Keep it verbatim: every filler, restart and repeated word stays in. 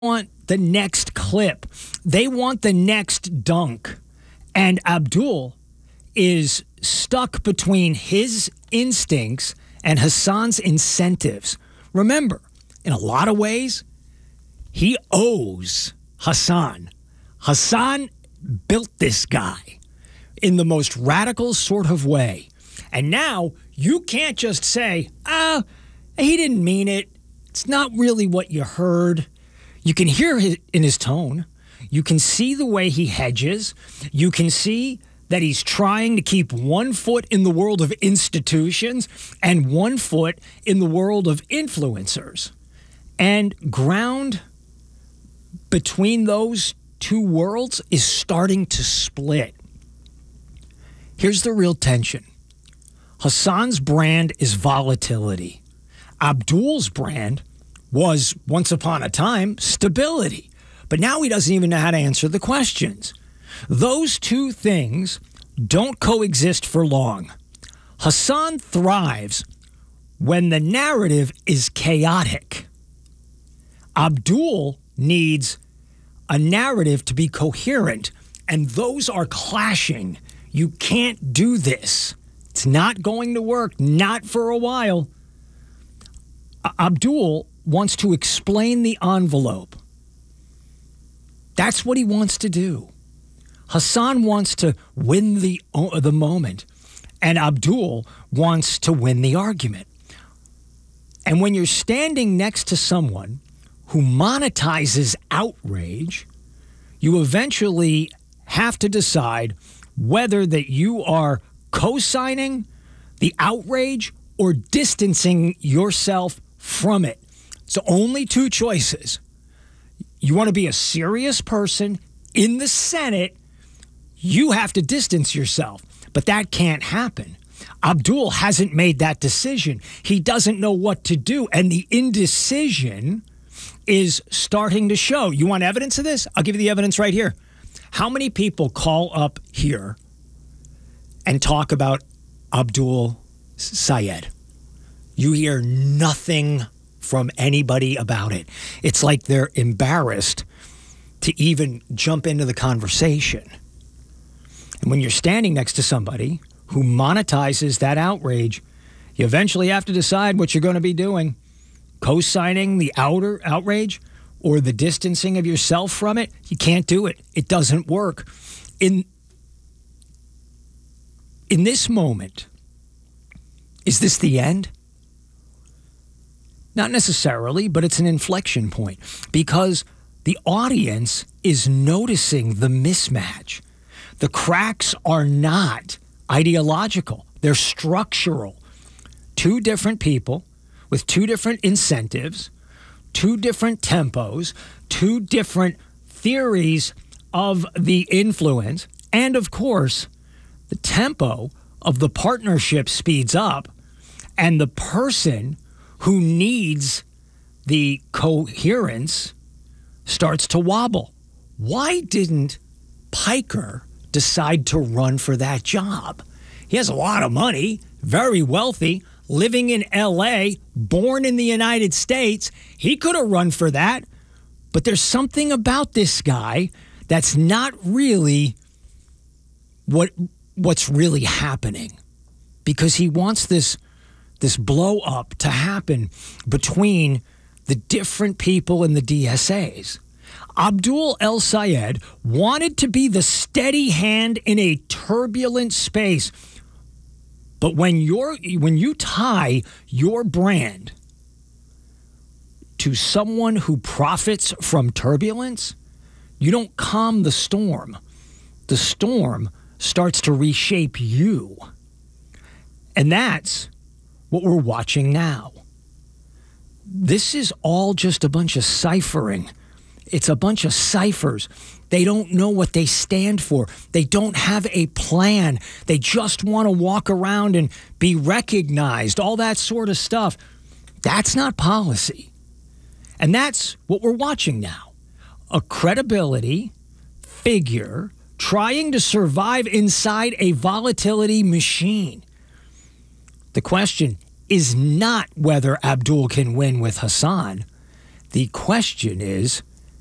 want the next clip. They want the next dunk. And Abdul is stuck between his instincts and Hassan's incentives. Remember, in a lot of ways, he owes Hassan. Hassan built this guy in the most radical sort of way. And now you can't just say, ah, he didn't mean it. It's not really what you heard. You can hear it in his tone. You can see the way he hedges. You can see that he's trying to keep one foot in the world of institutions and one foot in the world of influencers. And ground between those two worlds is starting to split. Here's the real tension. Hassan's brand is volatility. Abdul's brand was, once upon a time, stability. But now he doesn't even know how to answer the questions. Those two things don't coexist for long. Hassan thrives when the narrative is chaotic. Abdul needs a narrative to be coherent, and those are clashing. You can't do this. It's not going to work, not for a while. Abdul wants to explain the envelope. That's what he wants to do. Hassan wants to win the, uh, the moment, and Abdul wants to win the argument. And when you're standing next to someone who monetizes outrage, you eventually have to decide whether that you are co-signing the outrage or distancing yourself from it. So only two choices. You want to be a serious person in the Senate, you have to distance yourself. But that can't happen. Abdul hasn't made that decision. He doesn't know what to do. And the indecision is starting to show. You want evidence of this? I'll give you the evidence right here. How many people call up here and talk about Abdul Sayed? You hear nothing from anybody about it. It's like they're embarrassed to even jump into the conversation. And when you're standing next to somebody who monetizes that outrage, you eventually have to decide what you're going to be doing. Co-signing the outer outrage or the distancing of yourself from it. You can't do it. It doesn't work. In, in this moment, is this the end? Not necessarily, but it's an inflection point because the audience is noticing the mismatch. The cracks are not ideological. They're structural. Two different people with two different incentives, two different tempos, two different theories of the influence, and of course, the tempo of the partnership speeds up, and the person who needs the coherence starts to wobble. Why didn't Piker decide to run for that job? He has a lot of money, very wealthy, living in L A, born in the United States. He could have run for that. But there's something about this guy that's not really what what's really happening, because he wants this this blow up to happen between the different people in the D S As. Abdul El Sayed wanted to be the steady hand in a turbulent space. But when you're when you tie your brand to someone who profits from turbulence, you don't calm the storm. The storm starts to reshape you. And that's what we're watching now. This is all just a bunch of ciphering. It's a bunch of ciphers. They don't know what they stand for. They don't have a plan. They just want to walk around and be recognized, all that sort of stuff. That's not policy. And that's what we're watching now. A credibility figure trying to survive inside a volatility machine. The question is not whether Abdul can win with Hassan. The question is,